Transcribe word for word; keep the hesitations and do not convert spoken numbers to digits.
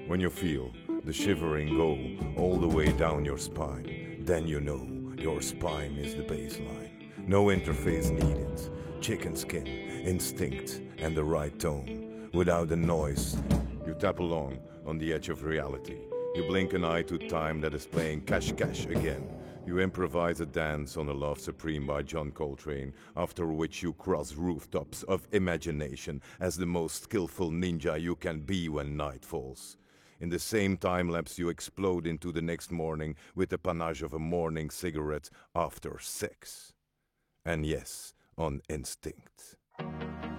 When you feel the shivering go all the way down your spine, then you know your spine is the baseline. No interface needed. Chicken skin, instinct, and the right tone. Without the noise, you tap along on the edge of reality. You blink an eye to time that is playing Cash Cash again. You improvise a dance on a Love Supreme by John Coltrane, after which you cross rooftops of imagination as the most skillful ninja you can be when night falls. In the same time lapse you explode into the next morning with the panache of a morning cigarette after sex. And yes, on instinct.